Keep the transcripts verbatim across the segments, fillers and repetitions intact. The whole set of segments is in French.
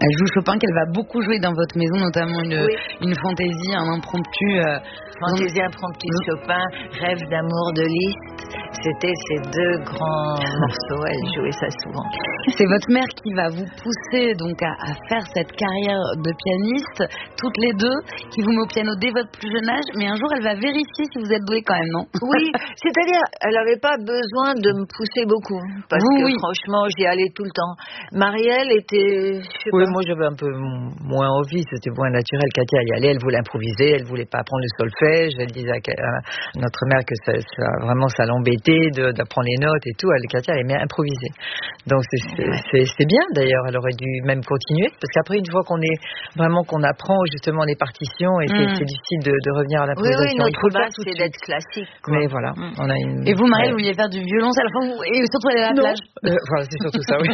Elle joue Chopin, qu'elle va beaucoup jouer dans votre maison, notamment une, oui. une fantaisie, un impromptu. Euh, fantaisie impromptue de Chopin, Rêve d'amour de Liszt. C'était ces deux grands morceaux. Elle jouait ça souvent. C'est votre mère qui va vous pousser donc à, à faire cette carrière de pianiste, toutes les deux, qui vous met au piano dès votre plus jeune âge, mais un jour elle va vérifier si vous êtes douée quand même, non? Oui, c'est-à-dire, elle n'avait pas besoin de me pousser beaucoup, parce oui, que oui. franchement, j'y allais tout le temps. Marielle était... Je sais oui, pas. moi j'avais un peu moins envie, c'était moins naturel. Katia y allait, elle voulait improviser, elle voulait pas apprendre le solfège, elle disait à notre mère que ça, ça vraiment ça l'embêtait de, d'apprendre les notes et tout. Elle, Katia, elle aimait improviser. Donc c'est, c'est, c'est, c'est bien d'ailleurs, elle aurait dû même continuer, parce qu'après une fois qu'on est vraiment qu'on apprend justement les partitions, et c'est, mm. c'est difficile de, de revenir à l'improvisation. Oui, oui, notre base c'est d'être classique. Quoi. Mais voilà, mm. on a une. Et vous, Marielle, vous vouliez faire du violoncelle, enfin, vous, et surtout aller à la non. plage. Euh, voilà, c'est surtout ça, oui.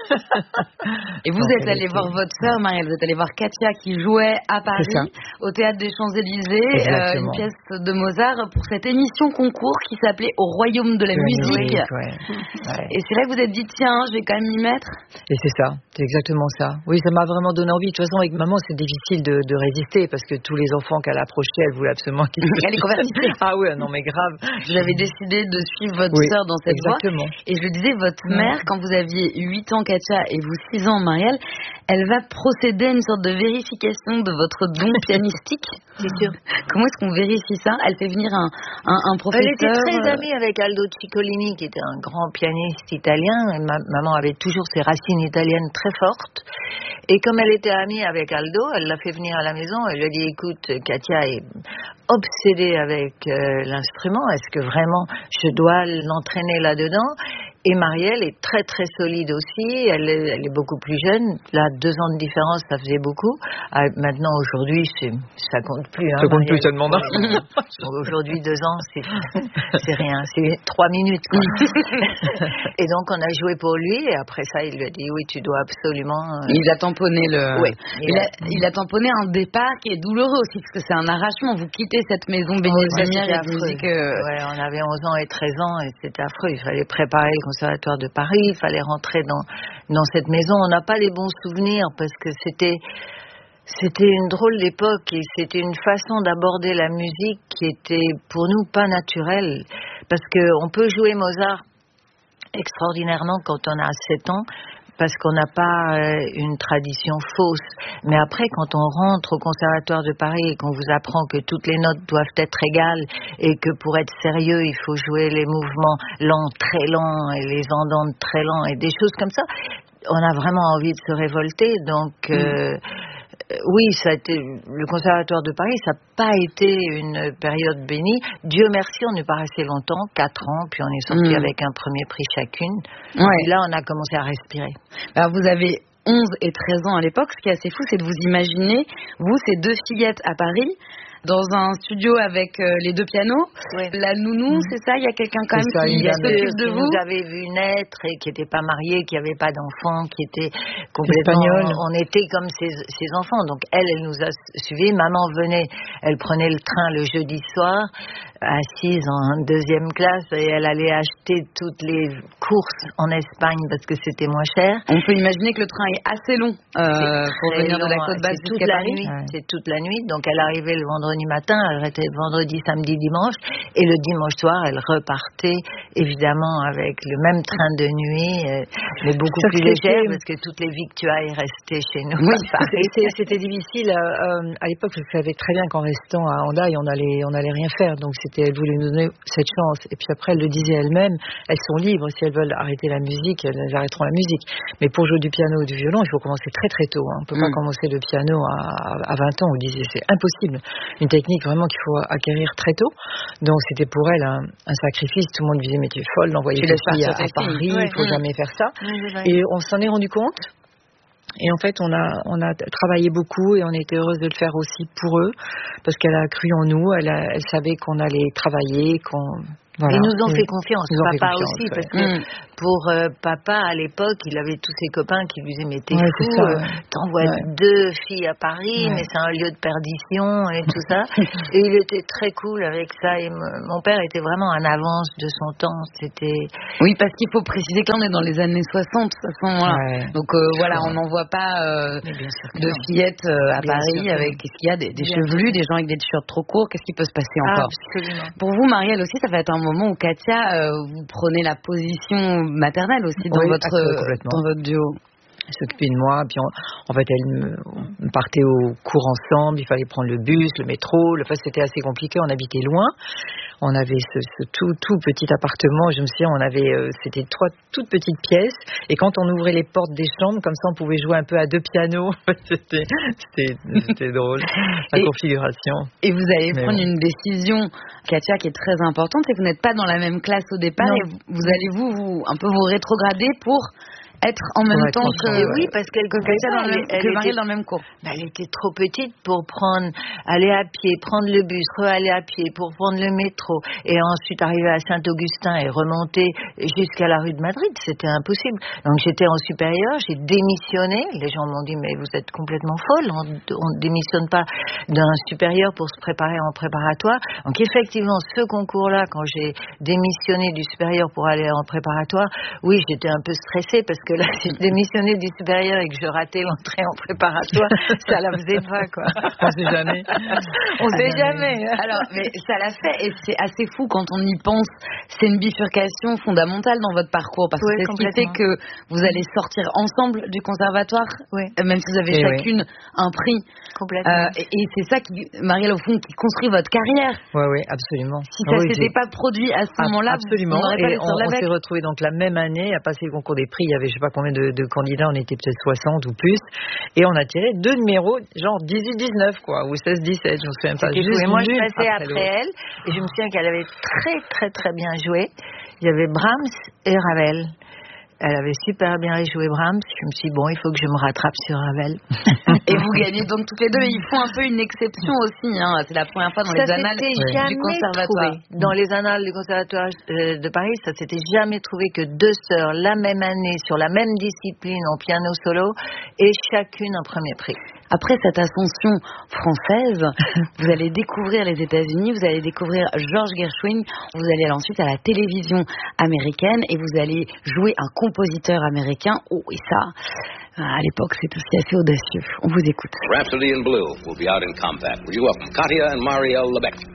Et vous non, êtes allé voir votre sœur, Marielle, vous êtes allé voir Katia qui jouait à Paris, au Théâtre des Champs-Élysées, euh, une pièce de Mozart pour cette émission concours qui s'appelait Au Royaume de la oui, musique. Oui, ouais. Ouais. Et c'est là que vous êtes dit, tiens, je vais quand même m'y mettre. Et c'est ça, c'est exactement ça. Oui, ça m'a vraiment donné envie. De toute façon, avec maman, c'est difficile de, de résister parce que tous les enfants qu'elle approchait, elle voulait absolument qu'ils Elle est convertie. Ah oui, non mais grave. Vous avez décidé de suivre votre oui, sœur dans cette exactement. voie. Et je disais, votre mère, quand vous aviez huit ans, Katia, et vous six ans, Marielle, elle va procéder à une sorte de vérification de votre don pianistique. C'est sûr. Comment est-ce qu'on vérifie ça? Elle fait venir un, un, un professeur. Elle était très amie avec Aldo Ciccolini, qui était un grand pianiste italien. Ma, maman avait toujours ses racines italiennes très fortes. Et comme elle était amie avec Aldo, elle l'a fait venir à la maison. Elle lui a dit, écoute, Katia est obsédée avec euh, l'instrument. Est-ce que vraiment je dois l'entraîner là-dedans? Et Marielle est très très solide aussi, elle est, elle est beaucoup plus jeune, là deux ans de différence ça faisait beaucoup, ah, maintenant aujourd'hui c'est, ça compte plus. Hein, ça compte Marielle. plus tellement. Aujourd'hui deux ans c'est, c'est rien, c'est trois minutes quoi. Et donc on a joué pour lui et après ça il lui a dit oui tu dois absolument... Euh... Il a tamponné le... Oui. Il, il, a, il a tamponné un départ qui est douloureux aussi parce que c'est un arrachement, vous quittez cette maison baignée de lumière et de musique. Euh... Ouais, on avait onze ans et treize ans et c'était affreux, il fallait préparer le Conservatoire de Paris, il fallait rentrer dans, dans cette maison. On n'a pas les bons souvenirs parce que c'était, c'était une drôle d'époque et c'était une façon d'aborder la musique qui était pour nous pas naturelle. Parce qu'on peut jouer Mozart extraordinairement quand on a sept ans, parce qu'on n'a pas euh, une tradition fausse. Mais après, quand on rentre au Conservatoire de Paris et qu'on vous apprend que toutes les notes doivent être égales et que pour être sérieux, il faut jouer les mouvements lents, très lents et les andants très lents et des choses comme ça, on a vraiment envie de se révolter. Donc... Euh, mmh. Oui, ça a été, le Conservatoire de Paris, ça n'a pas été une période bénie. Dieu merci, on n'est pas resté longtemps, quatre ans, puis on est sorti mmh. avec un premier prix chacune. Ouais. Et là, on a commencé à respirer. Alors, vous avez onze et treize ans à l'époque. Ce qui est assez fou, c'est de vous imaginer, vous, ces deux fillettes à Paris, dans un studio avec euh, les deux pianos. Oui. La nounou, mmh. c'est ça? Il y a quelqu'un quand même ça, qui s'occupe de vous? Vous avez vu naître et qui n'était pas marié, qui n'avait pas d'enfant, qui était complètement... Espagnol. On était comme ses, ses enfants. Donc elle, elle nous a suivis. Maman venait, elle prenait le train le jeudi soir, assise en deuxième classe, et elle allait acheter toutes les courses en Espagne parce que c'était moins cher. On peut imaginer que le train est assez long euh, pour venir long, de la côte basse jusqu'à Paris. Nuit, ouais. C'est toute la nuit. Donc elle arrivait le vendredi matin, elle arrêtait vendredi, samedi, dimanche, et le dimanche soir, elle repartait évidemment avec le même train de nuit, euh, mais beaucoup ça plus léger parce que toutes les victuailles restaient chez nous. Oui, c'était, c'était difficile. Euh, à l'époque, je savais très bien qu'en restant à Hendaye, on allait, on allait rien faire. Donc c'était, elle voulait nous donner cette chance. Et puis après, elle le disait elle-même, elles sont libres. Si elles veulent arrêter la musique, elles arrêteront la musique. Mais pour jouer du piano ou du violon, il faut commencer très très tôt. Hein. On ne peut mmh. pas commencer le piano à, à vingt ans. On disait c'est impossible. Une technique vraiment qu'il faut acquérir très tôt. Donc c'était pour elle un, un sacrifice. Tout le monde disait mais tu es folle d'envoyer tes filles à, à Paris, il ouais, ne faut ouais. jamais faire ça. Ouais, et on s'en est rendu compte. Et en fait, on a, on a travaillé beaucoup et on était heureuse de le faire aussi pour eux parce qu'elle a cru en nous. Elle, a, elle savait qu'on allait travailler, qu'on Voilà. Ils nous ont oui. fait confiance, nous papa fait confiance, aussi, ouais. parce que mmh. pour euh, papa, à l'époque, il avait tous ses copains qui lui disaient « Mais t'es ouais, fou, ça, euh, ouais. t'envoies ouais. deux filles à Paris, ouais. mais c'est un lieu de perdition et tout ça. » Et il était très cool avec ça. Et m- mon père était vraiment en avance de son temps. C'était... Oui, parce qu'il faut préciser que là, on est dans les années soixante, à ce moment-là. Ouais. Donc euh, voilà, on n'en voit pas euh, de fillettes euh, à bien Paris avec, qu'est-ce qu'il y a, des, des chevelus, des gens avec des t-shirts trop courts. Qu'est-ce qui peut se passer encore? Absolument. Pour vous, Marielle aussi, ça va être un moment où Katia, euh, vous prenez la position maternelle aussi dans, oui, votre, dans votre duo. Elle s'occupait de moi, puis on, en fait elle me partait au cours ensemble, il fallait prendre le bus, le métro, le fait c'était assez compliqué, on habitait loin, on avait ce, ce tout tout petit appartement, je me souviens on avait euh, c'était trois toutes petites pièces et quand on ouvrait les portes des chambres comme ça on pouvait jouer un peu à deux pianos, c'était c'était, c'était drôle la et, configuration. Et vous allez Mais prendre bon. une décision, Katia, qui est très importante, c'est que vous n'êtes pas dans la même classe au départ non. et vous, vous allez vous, vous un peu vous rétrograder pour être en même ouais, temps que ouais. oui parce qu'elle que Katia dans, elle, elle était, dans le même cours. Bah, elle était trop petite pour prendre aller à pied, prendre le bus, re-aller à pied pour prendre le métro et ensuite arriver à Saint-Augustin et remonter jusqu'à la rue de Madrid, c'était impossible. Donc j'étais en supérieur, j'ai démissionné. Les gens m'ont dit mais vous êtes complètement folle, on ne démissionne pas d'un supérieur pour se préparer en préparatoire. Donc effectivement ce concours-là, quand j'ai démissionné du supérieur pour aller en préparatoire, oui j'étais un peu stressée parce que là, si je démissionnais du supérieur et que je ratais l'entrée en préparatoire, ça la faisait pas, quoi. On sait jamais. On sait jamais. Alors, mais ça l'a fait et c'est assez fou quand on y pense. C'est une bifurcation fondamentale dans votre parcours parce oui, que c'est ce qui fait que vous allez sortir ensemble du conservatoire, oui. même si vous avez et chacune oui. un prix. Complètement. Euh, et, et c'est ça qui, Marielle, au fond, qui construit votre carrière. Oui, oui, absolument. Si ça oui, s'était j'ai... pas produit à ce ah, moment-là, absolument. Vous, et on, on s'est retrouvés donc la même année à passer le concours des prix. Il y avait je sais pas combien de, de candidats, on était peut-être soixante ou plus, et on a tiré deux numéros, genre dix-huit dix-neuf quoi, ou seize dix-sept, je me souviens pas. Juste et moi je passais après, après elle, et je me souviens qu'elle avait très très très bien joué. Il y avait Brahms et Ravel. Elle avait super bien joué Brahms. Je me suis dit, bon, il faut que je me rattrape sur Ravel. Et vous gagnez donc toutes les deux. Ils font un peu une exception aussi. Hein. C'est la première fois dans ça les annales jamais du conservatoire. Trouvé. Dans les annales du conservatoire de Paris, ça s'était jamais trouvé que deux sœurs, la même année, sur la même discipline, en piano solo, et chacune un premier prix. Après cette ascension française, vous allez découvrir les États-Unis, vous allez découvrir George Gershwin, vous allez aller ensuite à la télévision américaine et vous allez jouer un compositeur américain. Oh, et ça, à l'époque, c'est aussi assez audacieux. On vous écoute. Rhapsody in Blue will be out in compact. Would you welcome Katia and Marielle Lebec?